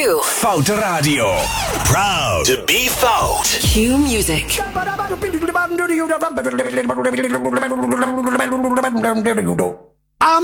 to Foute Radio. Proud to be Fout. Q Music.